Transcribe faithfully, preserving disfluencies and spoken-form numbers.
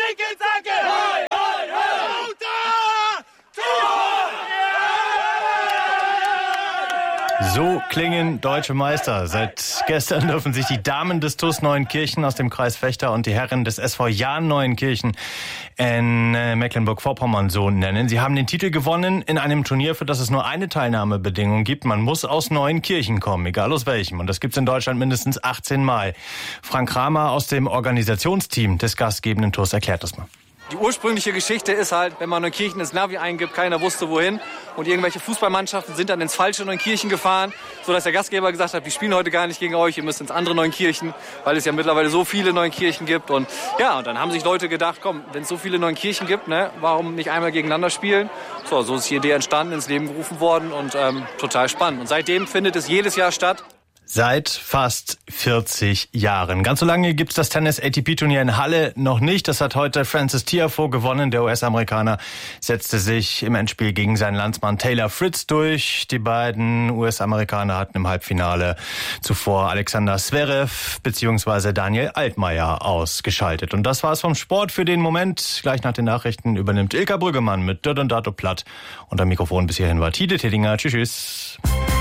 Zicke-Zacke! Hoi, hoi, hoi! Lauter! Tor! So klingen deutsche Meister. Seit gestern dürfen sich die Damen des T U S Neuenkirchen aus dem Kreis Vechta und die Herren des S V Jahn Neuenkirchen in Mecklenburg-Vorpommern so nennen. Sie haben den Titel gewonnen in einem Turnier, für das es nur eine Teilnahmebedingung gibt. Man muss aus Neuenkirchen kommen, egal aus welchem. Und das gibt's in Deutschland mindestens achtzehn Mal. Frank Kramer aus dem Organisationsteam des gastgebenden T U S erklärt das mal. Die ursprüngliche Geschichte ist halt, wenn man Neunkirchen ins Navi eingibt, keiner wusste wohin. Und irgendwelche Fußballmannschaften sind dann ins falsche Neunkirchen gefahren, sodass der Gastgeber gesagt hat, wir spielen heute gar nicht gegen euch, ihr müsst ins andere Neunkirchen, weil es ja mittlerweile so viele Neunkirchen gibt. Und ja, und dann haben sich Leute gedacht, komm, wenn es so viele Neunkirchen gibt, ne, warum nicht einmal gegeneinander spielen? So, so ist die Idee entstanden, ins Leben gerufen worden und ähm, total spannend. Und seitdem findet es jedes Jahr statt. Seit fast vierzig Jahren. Ganz so lange gibt's das Tennis-A T P-Turnier in Halle noch nicht. Das hat heute Frances Tiafoe gewonnen. Der U S-Amerikaner setzte sich im Endspiel gegen seinen Landsmann Taylor Fritz durch. Die beiden U S-Amerikaner hatten im Halbfinale zuvor Alexander Zverev bzw. Daniel Altmaier ausgeschaltet. Und das war's vom Sport für den Moment. Gleich nach den Nachrichten übernimmt Ilka Brüggemann mit Död und Dato platt. Und am Mikrofon bis hierhin war Tide Teddinger. Tschüss, tschüss.